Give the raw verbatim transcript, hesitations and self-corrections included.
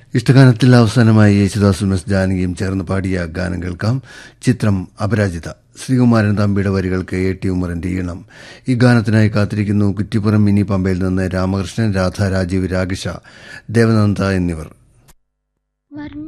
ഇഷ്ടഗാനത്തിൽ അവസാനമായി യേശുദാസും എസ് ജാനകിയും ചേർന്ന് പാടിയ ഗാനം കേൾക്കാം. ചിത്രം അപരാജിത. ശ്രീകുമാരൻ തമ്പിയുടെ വരികൾക്ക് എ ടി ഉമറിന്റെ ഈണം. ഈ ഗാനത്തിനായി കാത്തിരിക്കുന്നു കുറ്റിപ്പുറം മിനി പമ്പയിൽ നിന്ന് രാമകൃഷ്ണൻ, രാധ, രാജീവ്, രാഗിഷ, ദേവനന്ദ എന്നിവർ.